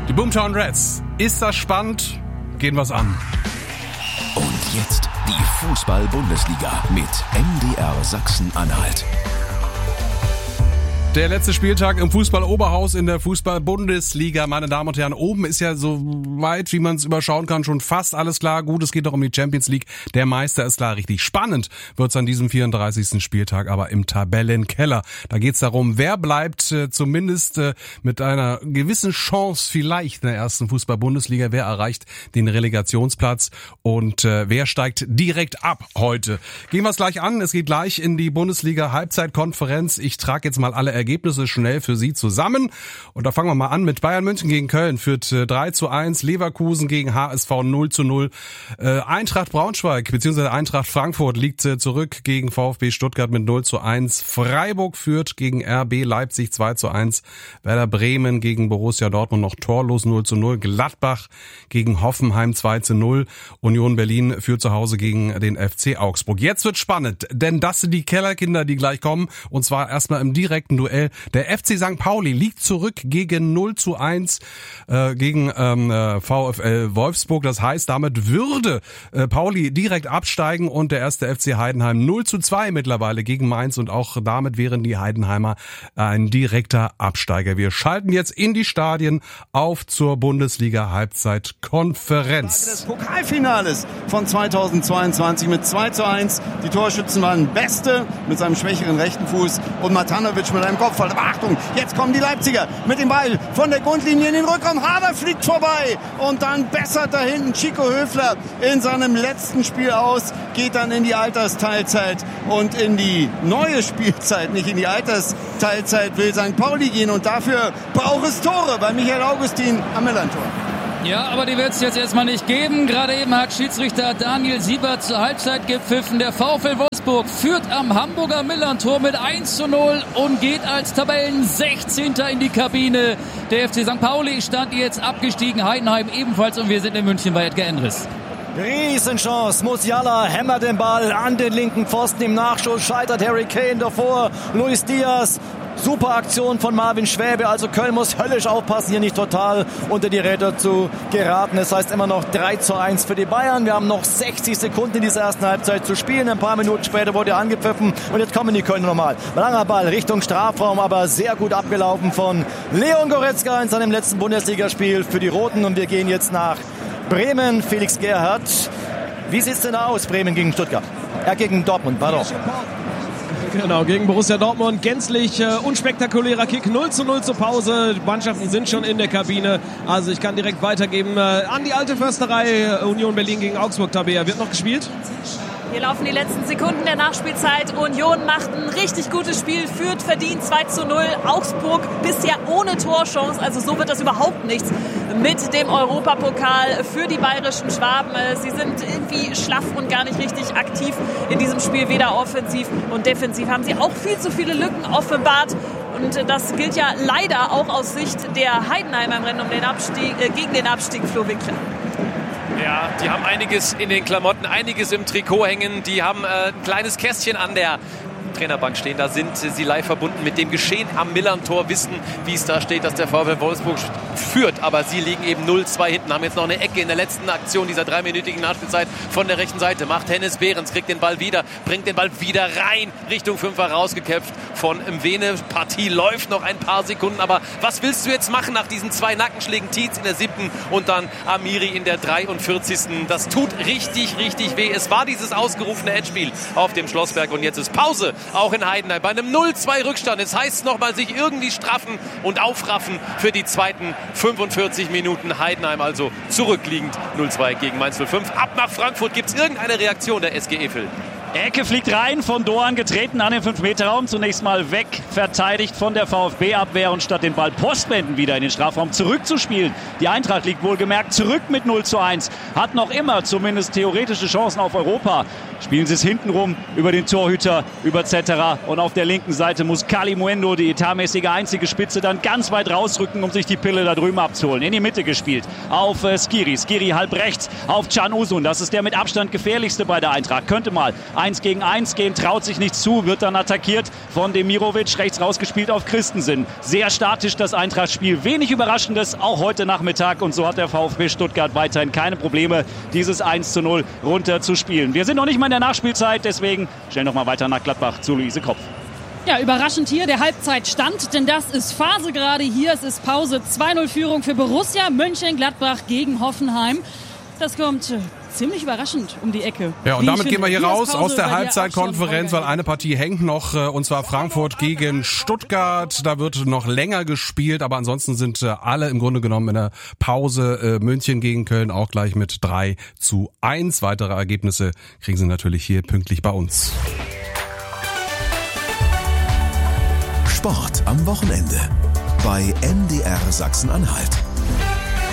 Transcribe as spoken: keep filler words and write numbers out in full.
Die Boomtown Rats. Ist das spannend? Gehen wir's an. Und jetzt die Fußball-Bundesliga mit M D R Sachsen-Anhalt. Der letzte Spieltag im Fußball-Oberhaus in der Fußball-Bundesliga. Meine Damen und Herren, oben ist ja so weit, wie man es überschauen kann, schon fast alles klar. Gut, es geht doch um die Champions League. Der Meister ist klar. Richtig spannend wird's an diesem vierunddreißigsten Spieltag, aber im Tabellenkeller. Da geht's darum, wer bleibt äh, zumindest äh, mit einer gewissen Chance vielleicht in der ersten Fußball-Bundesliga. Wer erreicht den Relegationsplatz und äh, wer steigt direkt ab heute? Gehen wir es gleich an. Es geht gleich in die Bundesliga-Halbzeitkonferenz. Ich trage jetzt mal alle Ergebnisse schnell für Sie zusammen. Und da fangen wir mal an mit Bayern München gegen Köln. Führt äh, drei zu eins, Leverkusen gegen H S V null zu null. Äh, Eintracht Braunschweig bzw. Eintracht Frankfurt liegt äh, zurück gegen VfB Stuttgart mit null zu eins. Freiburg führt gegen R B Leipzig zwei zu eins. Werder Bremen gegen Borussia Dortmund noch torlos null zu null. Gladbach gegen Hoffenheim zwei zu null. Union Berlin führt zu Hause gegen den F C Augsburg. Jetzt wird spannend, denn das sind die Kellerkinder, die gleich kommen. Und zwar erstmal im direkten Duell. Der F C Sankt Pauli liegt zurück gegen null zu eins äh, gegen ähm, VfL Wolfsburg. Das heißt, damit würde äh, Pauli direkt absteigen und der erste F C Heidenheim null zu zwei mittlerweile gegen Mainz und auch damit wären die Heidenheimer ein direkter Absteiger. Wir schalten jetzt in die Stadien auf zur Bundesliga-Halbzeitkonferenz. Des Pokalfinales von zweitausendzweiundzwanzig mit zwei zu eins. Die Torschützen waren Beste mit seinem schwächeren rechten Fuß und Matanovic mit einem Kopfball. Aber Achtung, jetzt kommen die Leipziger mit dem Ball von der Grundlinie in den Rückraum. Haber fliegt vorbei und dann bessert da hinten Chico Höfler in seinem letzten Spiel aus, geht dann in die Altersteilzeit und in die neue Spielzeit, nicht in die Altersteilzeit, will Sankt Pauli gehen und dafür braucht es Tore bei Michael Augustin am Millantor. Ja, aber die wird es jetzt erstmal nicht geben. Gerade eben hat Schiedsrichter Daniel Siebert zur Halbzeit gepfiffen. Der VfL Wolfsburg führt am Hamburger Millantor mit eins zu null und geht als Tabellen-sechzehnter in die Kabine. Der F C Sankt Pauli stand jetzt abgestiegen, Heidenheim ebenfalls und wir sind in München bei Edgar Endres. Riesenchance, Musiala hämmert den Ball an den linken Pfosten, im Nachschuss scheitert Harry Kane davor, Luis Diaz. Super Aktion von Marvin Schwäbe, also Köln muss höllisch aufpassen, hier nicht total unter die Räder zu geraten. Das heißt immer noch drei zu eins für die Bayern. Wir haben noch sechzig Sekunden in dieser ersten Halbzeit zu spielen. Ein paar Minuten später wurde angepfiffen und jetzt kommen die Kölner nochmal. Langer Ball Richtung Strafraum, aber sehr gut abgelaufen von Leon Goretzka in seinem letzten Bundesligaspiel für die Roten. Und wir gehen jetzt nach Bremen. Felix Gerhardt, wie sieht's denn aus, Bremen gegen Stuttgart? Ja, gegen Dortmund, pardon. Genau, gegen Borussia Dortmund. Gänzlich äh, unspektakulärer Kick. null zu null zur Pause. Die Mannschaften sind schon in der Kabine. Also ich kann direkt weitergeben äh, an die alte Försterei. Union Berlin gegen Augsburg. Tabea, wird noch gespielt? Hier laufen die letzten Sekunden der Nachspielzeit. Union macht ein richtig gutes Spiel, führt verdient zwei zu null. Augsburg bisher ohne Torchance, also so wird das überhaupt nichts mit dem Europapokal für die bayerischen Schwaben. Sie sind irgendwie schlaff und gar nicht richtig aktiv in diesem Spiel, weder offensiv und defensiv. Haben sie auch viel zu viele Lücken offenbart. Und das gilt ja leider auch aus Sicht der Heidenheimer im Rennen um den Abstieg, äh, gegen den Abstieg, Flo Winkler. Ja, die haben einiges in den Klamotten, einiges im Trikot hängen. Die haben äh, ein kleines Kästchen an der Trainerbank stehen. Da sind sie live verbunden mit dem Geschehen am Millantor, wissen, wie es da steht, dass der VfL Wolfsburg führt. Aber sie liegen eben null zwei hinten, haben jetzt noch eine Ecke in der letzten Aktion dieser dreiminütigen Nachspielzeit von der rechten Seite. Macht Hennes Behrens, kriegt den Ball wieder, bringt den Ball wieder rein, Richtung Fünfer rausgeköpft von Mwene. Partie läuft noch ein paar Sekunden, aber was willst du jetzt machen nach diesen zwei Nackenschlägen? Tietz in der siebten und dann Amiri in der dreiundvierzigsten Das tut richtig, richtig weh. Es war dieses ausgerufene Endspiel auf dem Schlossberg und jetzt ist Pause. Auch in Heidenheim bei einem null zwei Rückstand. Es heißt nochmal sich irgendwie straffen und aufraffen für die zweiten fünfundvierzig Minuten. Heidenheim also zurückliegend null zwei gegen Mainz null fünf. Ab nach Frankfurt. Gibt es irgendeine Reaktion der S G Efel? Ecke fliegt rein, von Doan getreten an den fünf Meter Raum. Zunächst mal weg, verteidigt von der VfB-Abwehr und statt den Ball postwenden wieder in den Strafraum zurückzuspielen. Die Eintracht liegt wohlgemerkt zurück mit null zu eins. Hat noch immer zumindest theoretische Chancen auf Europa. Spielen sie es hintenrum über den Torhüter, über Cetera. Und auf der linken Seite muss Kalimuendo, die etatmäßige einzige Spitze, dann ganz weit rausrücken, um sich die Pille da drüben abzuholen. In die Mitte gespielt auf äh, Skiri. Skiri halb rechts auf Can Uzun. Das ist der mit Abstand gefährlichste bei der Eintracht. Könnte mal eins gegen eins gehen, traut sich nicht zu, wird dann attackiert von Demirovic, rechts rausgespielt auf Christensen. Sehr statisch das Eintracht-Spiel, wenig Überraschendes, auch heute Nachmittag, und so hat der VfB Stuttgart weiterhin keine Probleme, dieses eins zu null runter zu spielen. Wir sind noch nicht mal in der Nachspielzeit, deswegen schnell noch mal weiter nach Gladbach zu Luise Kropf. Ja, überraschend hier der Halbzeitstand, denn das ist Phase gerade hier. Es ist Pause, zwei null Führung für Borussia Mönchengladbach gegen Hoffenheim. Das kommt äh, ziemlich überraschend um die Ecke. Ja, und Wie damit ich gehen wir hier finde. raus aus der Pause, Halbzeitkonferenz, weil eine Partie hängt noch, äh, und zwar Frankfurt gegen Stuttgart. Da wird noch länger gespielt, aber ansonsten sind äh, alle im Grunde genommen in der Pause. Äh, München gegen Köln auch gleich mit drei zu eins. Weitere Ergebnisse kriegen Sie natürlich hier pünktlich bei uns. Sport am Wochenende bei M D R Sachsen-Anhalt.